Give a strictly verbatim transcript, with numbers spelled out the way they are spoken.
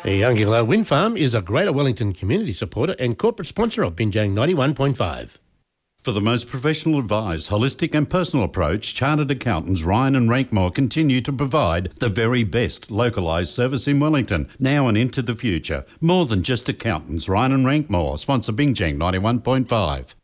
The Younginglow Wind Farm is a Greater Wellington community supporter and corporate sponsor of Binjang ninety-one point five. For the most professional advised, holistic and personal approach, Chartered Accountants Ryan and Rankmore continue to provide the very best localised service in Wellington, now and into the future. More than just accountants, Ryan and Rankmore sponsor Binjang ninety-one point five.